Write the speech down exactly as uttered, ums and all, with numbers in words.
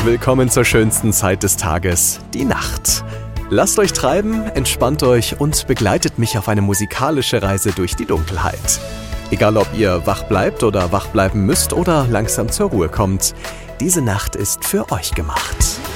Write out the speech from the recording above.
Willkommen zur schönsten Zeit des Tages, die Nacht. Lasst euch treiben, entspannt euch und begleitet mich auf eine musikalische Reise durch die Dunkelheit. Egal ob ihr wach bleibt oder wach bleiben müsst oder langsam zur Ruhe kommt, diese Nacht ist für euch gemacht.